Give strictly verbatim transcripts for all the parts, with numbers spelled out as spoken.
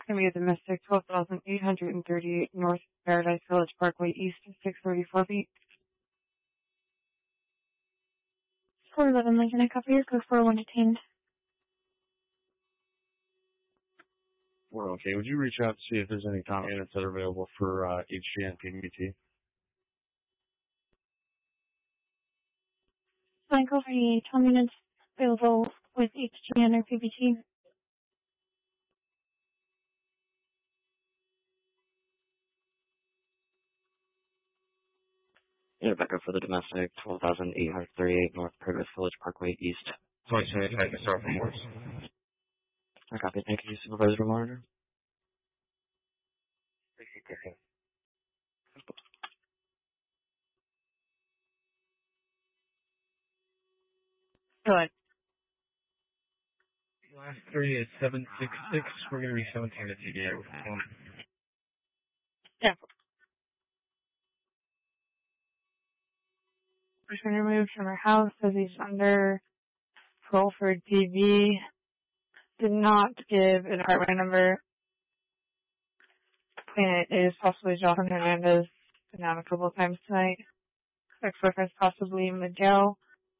going to be a domestic twelve thousand eight hundred thirty-eight North Paradise Village Parkway East, six thirty-four feet. four eleven Lincoln, I copy your code four one detained. We're okay. Would you reach out to see if there's any Tom units that are available for uh, H G and P B T? Flying call for the Tom units available with H G N or P B T. Yeah, back up for the domestic, twelve thousand eight hundred thirty-eight North Paradise Village Parkway East. Sorry, sorry, I can start from worse. I copy. Thank you, Supervisor Monitor. Go ahead. Last three is seven six six. We're going to be seventeen to T D A with Tom. Yeah. Person removed from her house as he's under parole for D V. Did not give an apartment number. And it is possibly Jonathan Hernandez. Been down a couple of times tonight. Ex-boyfriend's possibly Miguel.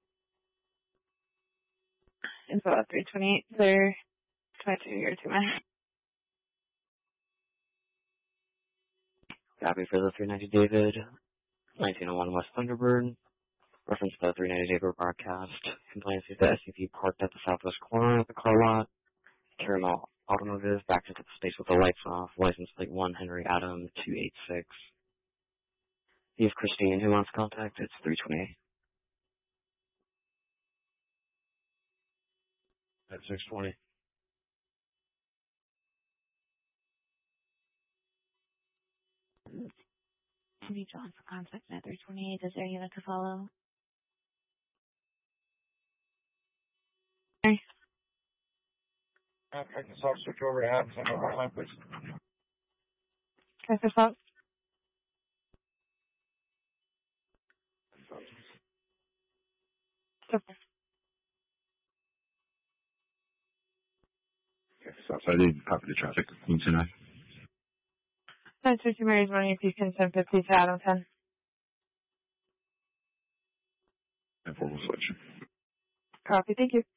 It's about three twenty-eight there. twenty-two here too much. Copy for the three ninety David, nineteen oh one West Thunderbird. Reference to the three ninety David broadcast. Complaints is the S U V parked at the southwest corner of the car lot. Caramel Automotive backed into the space with the lights off. License plate one Henry Adam two eight six. If Christine who wants contact, it's three twenty-eight. At six twenty. Need John for contact at three twenty-eight. Is there a unit to follow? Okay. I can start switch over to Adams. I know what time, please. Can I switch out? Okay. Okay, so I did copy the traffic. Queen tonight. nine fifty Mary's Money, if you can send fifty to Adam ten. And four will switch. Copy, thank you.